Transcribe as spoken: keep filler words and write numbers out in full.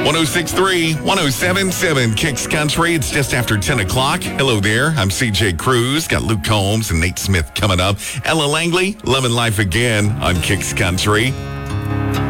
one oh six point three, one oh seven point seven Kicks Country. It's just after ten o'clock. Hello there. I'm C J Cruz. Got Luke Combs and Nate Smith coming up. Ella Langley, Loving Life Again on Kicks Country.